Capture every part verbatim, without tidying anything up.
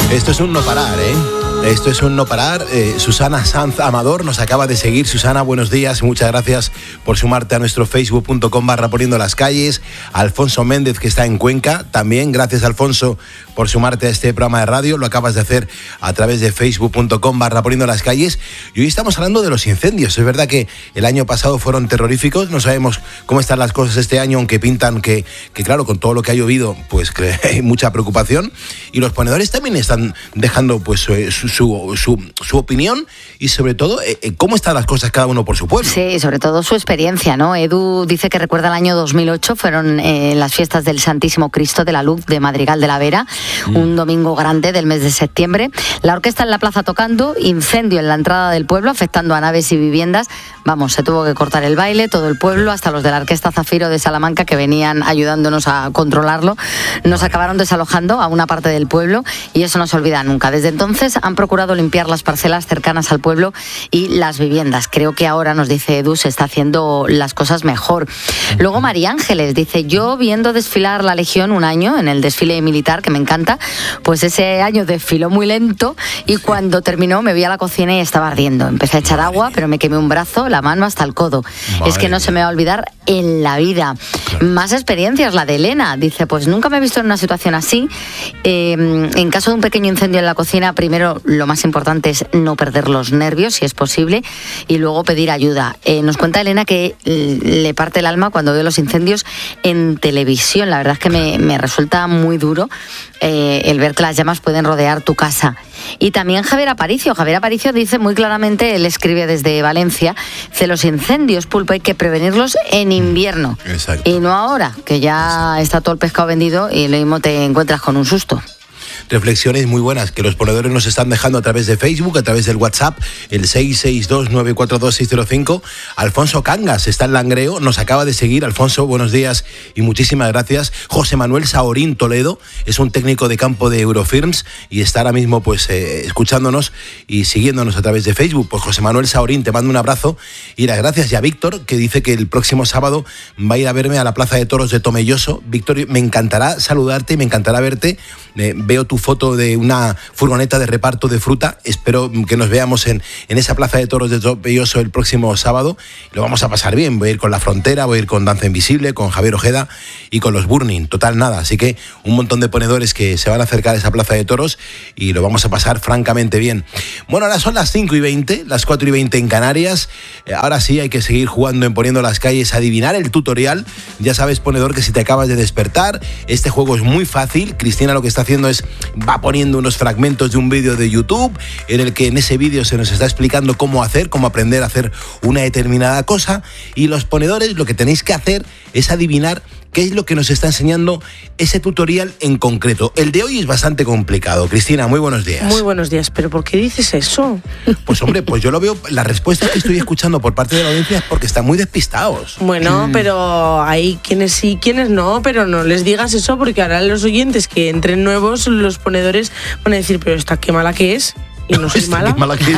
Esto es un no parar, ¿eh? Esto es un no parar. Eh, Susana Sanz Amador nos acaba de seguir. Susana, buenos días. Muchas gracias por sumarte a nuestro facebook punto com barra poniendo las calles. Alfonso Méndez, que está en Cuenca, también. Gracias, Alfonso, por sumarte a este programa de radio. Lo acabas de hacer a través de facebook punto com barra poniendo las calles. Y hoy estamos hablando de los incendios. Es verdad que el año pasado fueron terroríficos. No sabemos cómo están las cosas este año, aunque pintan que, que claro, con todo lo que ha llovido, pues que hay mucha preocupación. Y los ponedores también están dejando pues su Su, su, su opinión y sobre todo eh, cómo están las cosas cada uno por su pueblo. Sí, sobre todo su experiencia, ¿no? Edu dice que recuerda el año dos mil ocho, fueron eh, las fiestas del Santísimo Cristo de la Luz de Madrigal de la Vera, mm. un domingo grande del mes de septiembre. La orquesta en la plaza tocando, incendio en la entrada del pueblo afectando a naves y viviendas. Vamos, se tuvo que cortar el baile, todo el pueblo, hasta los de la Orquesta Zafiro de Salamanca que venían ayudándonos a controlarlo, nos acabaron desalojando a una parte del pueblo y eso no se olvida nunca. Desde entonces han procurado limpiar las parcelas cercanas al pueblo y las viviendas. Creo que ahora, nos dice Edu, se está haciendo las cosas mejor. Luego María Ángeles dice, yo viendo desfilar la Legión un año en el desfile militar, que me encanta, pues ese año desfiló muy lento y cuando terminó me vi a la cocina y estaba ardiendo. Empecé a echar agua, pero me quemé un brazo, la mano hasta el codo. Madre. Es que no se me va a olvidar en la vida. Claro. Más experiencias, la de Elena. Dice, pues nunca me he visto en una situación así. Eh, en caso de un pequeño incendio en la cocina, primero lo más importante es no perder los nervios, si es posible, y luego pedir ayuda. Eh, nos cuenta Elena que le parte el alma cuando ve los incendios en televisión. La verdad es que me, me resulta muy duro eh, el ver que las llamas pueden rodear tu casa. Y también Javier Aparicio. Javier Aparicio dice muy claramente, él escribe desde Valencia, que los incendios, Pulpo, hay que prevenirlos en invierno. Exacto. Y no ahora, que ya Exacto. está todo el pescado vendido y lo mismo te encuentras con un susto. Reflexiones muy buenas que los ponedores nos están dejando a través de Facebook, a través del WhatsApp, el seis seis dos nueve cuatro dos seis cero cinco. Alfonso Cangas está en Langreo, nos acaba de seguir. Alfonso, buenos días y muchísimas gracias. José Manuel Saorín Toledo es un técnico de campo de Eurofirms y está ahora mismo pues eh, escuchándonos y siguiéndonos a través de Facebook. Pues José Manuel Saorín, te mando un abrazo y las gracias. Y a Víctor, que dice que el próximo sábado va a ir a verme a la Plaza de Toros de Tomelloso. Víctor, me encantará saludarte, me encantará verte. Eh, veo tu foto de una furgoneta de reparto de fruta. Espero que nos veamos en, en esa Plaza de Toros de Tomelloso el próximo sábado. Lo vamos a pasar bien. Voy a ir con La Frontera, voy a ir con Danza Invisible, con Javier Ojeda y con los Burning. Total nada. Así que un montón de ponedores que se van a acercar a esa Plaza de Toros y lo vamos a pasar francamente bien. Bueno, ahora son las cinco y veinte, las cuatro y veinte en Canarias. Eh, ahora sí hay que seguir jugando en Poniendo las Calles, adivinar el tutorial. Ya sabes, ponedor, que si te acabas de despertar, este juego es muy fácil. Cristina lo que está haciendo es va poniendo unos fragmentos de un vídeo de YouTube en el que en ese vídeo se nos está explicando cómo hacer, cómo aprender a hacer una determinada cosa, y los ponedores lo que tenéis que hacer es adivinar qué es lo que nos está enseñando ese tutorial en concreto. El de hoy es bastante complicado. Cristina, muy buenos días. Muy buenos días, pero ¿por qué dices eso? Pues hombre, pues yo lo veo, las respuestas que estoy escuchando por parte de la audiencia es porque están muy despistados. Bueno, mm. pero hay quienes sí, quienes no, pero no les digas eso porque ahora los oyentes que entren nuevos, los ponedores van a decir, pero esta qué mala que es. Y no soy mala. Qué mala que es.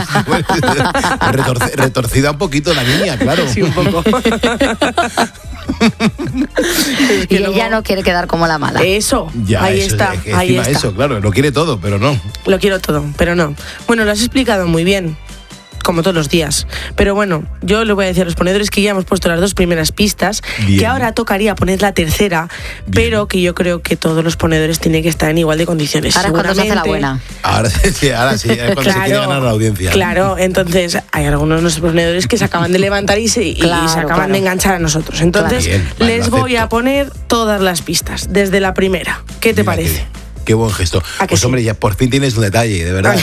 Retorce, retorcida un poquito la niña, claro. Sí, un poco. Es que y luego... ella no quiere quedar como la mala. Eso, ya, ahí eso, está, es que ahí está. Eso, claro, lo quiere todo, pero no. Lo quiero todo, pero no. Bueno, lo has explicado muy bien, como todos los días. Pero bueno, yo le voy a decir a los ponedores que ya hemos puesto las dos primeras pistas, bien. Que ahora tocaría poner la tercera, bien. Pero que yo creo que todos los ponedores tienen que estar en igual de condiciones. Ahora cuando se hace la buena. Ahora sí, ahora sí, es cuando claro, se quiere ganar la audiencia. Claro, entonces hay algunos de nuestros ponedores que se acaban de levantar y se, claro, y se acaban claro. de enganchar a nosotros. Entonces claro. bien, vale, les voy a poner todas las pistas, desde la primera. ¿Qué te Mira parece? Que... Qué buen gesto. Pues sí? Hombre, ya por fin tienes un detalle, de verdad.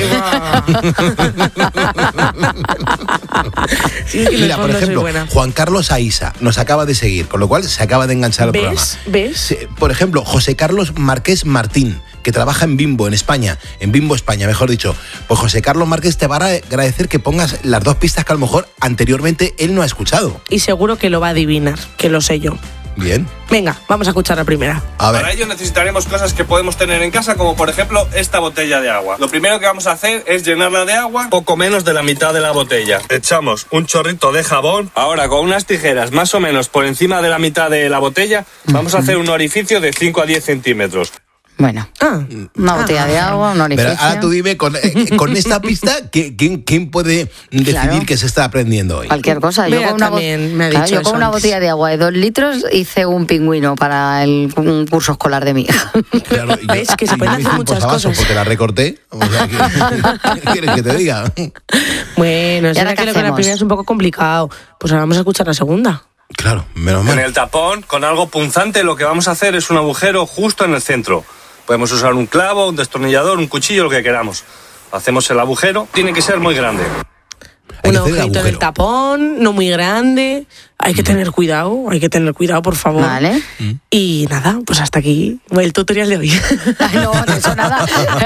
Sí, es que mira, por ejemplo, Juan Carlos Aisa nos acaba de seguir, con lo cual se acaba de enganchar al ¿Ves? programa. ¿Ves? Por ejemplo, José Carlos Márquez Martín, que trabaja en Bimbo, en España, en Bimbo España, mejor dicho. Pues José Carlos Márquez te va a agradecer que pongas las dos pistas que a lo mejor anteriormente él no ha escuchado. Y seguro que lo va a adivinar, que lo sé yo. Bien. Venga, vamos a escuchar la primera. A ver. Para ello necesitaremos cosas que podemos tener en casa, como por ejemplo esta botella de agua. Lo primero que vamos a hacer es llenarla de agua, poco menos de la mitad de la botella. Echamos un chorrito de jabón. Ahora, con unas tijeras más o menos por encima de la mitad de la botella, vamos a hacer un orificio de cinco a diez centímetros. Bueno, Ah, una botella ah, de agua, un orificio. Pero ahora tú dime, con, eh, con esta pista, ¿quién, quién, quién puede decidir Claro. qué se está aprendiendo hoy? Cualquier cosa. Yo Bea con una, bo- también me ha Claro, dicho yo con eso una antes. botella de agua de dos litros hice un pingüino para el un curso escolar de mi hija. Claro, y yo- ¿Ves? Que se y pueden yo hice hacer un muchas posavasos cosas. porque la recorté. O sea, ¿qué, ¿qué quieres que te diga? Bueno, es ¿Y ahora verdad qué que lo con la hacemos? primera es un poco complicado. Pues ahora vamos a escuchar la segunda. Claro, menos En mal. el tapón, con algo punzante, lo que vamos a hacer es un agujero justo en el centro. Podemos usar un clavo, un destornillador, un cuchillo, lo que queramos. Hacemos el agujero. Tiene que ser muy grande. Hay Un que hacer el agujerito en el agujero. tapón, no muy grande. Hay que tener cuidado, hay que tener cuidado, por favor. Vale. Y nada, pues hasta aquí el tutorial de hoy. Ay, no, de eso nada.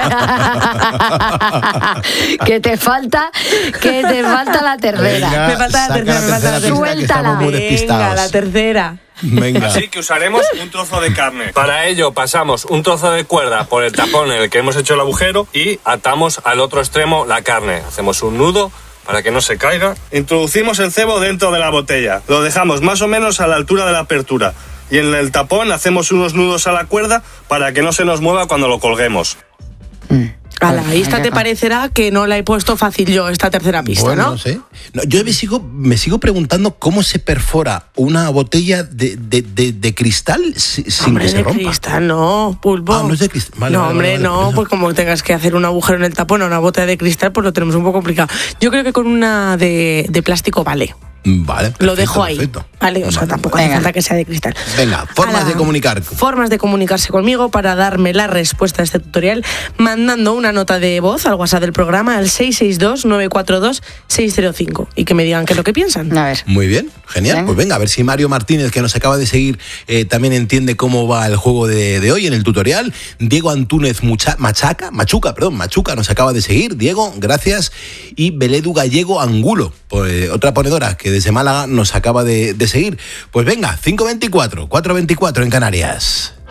que te falta, que te falta la tercera. Venga, Me falta la saca tercera, me falta la pista, tercera. que estamos muy Suéltala. despistados. Venga, la tercera. Venga. Así que usaremos un trozo de carne. Para ello pasamos un trozo de cuerda por el tapón en el que hemos hecho el agujero y atamos al otro extremo la carne. Hacemos un nudo para que no se caiga. Introducimos el cebo dentro de la botella. Lo dejamos más o menos a la altura de la apertura. Y en el tapón hacemos unos nudos a la cuerda para que no se nos mueva cuando lo colguemos. Ala, Vale, y esta hay te que- parecerá que no la he puesto fácil yo, esta tercera pista, Bueno, ¿no? no sé. No, yo me sigo, me sigo preguntando cómo se perfora una botella de, de, de, de cristal si- sin Hombre, que se de rompa. cristal, no, pulpo. Ah, no es de cristal. Vale, no, vale, hombre, vale, vale, no, por pues eso. como tengas que hacer un agujero en el tapón a una botella de cristal, pues lo tenemos un poco complicado. Yo creo que con una de, de plástico vale. Vale. Lo perfecto, dejo ahí. perfecto. Vale, o sea, Vale, tampoco vale. hace Venga. falta que sea de cristal. Venga, formas Ala, de comunicar. Formas de comunicarse conmigo para darme la respuesta a este tutorial, mandando una nota de voz al WhatsApp del programa al seis seis dos, nueve cuatro dos, seis cero cinco y que me digan qué es lo que piensan. A ver. Muy bien, genial. Venga. Pues venga, a ver si Mario Martínez, que nos acaba de seguir, eh, también entiende cómo va el juego de, de hoy en el tutorial. Diego Antúnez Mucha- Machaca, Machuca, perdón, Machuca nos acaba de seguir. Diego, gracias. Y Beledu Gallego Angulo, pues, otra ponedora que desde Málaga nos acaba de, de seguir. Pues venga, cinco veinticuatro, cuatro veinticuatro en Canarias.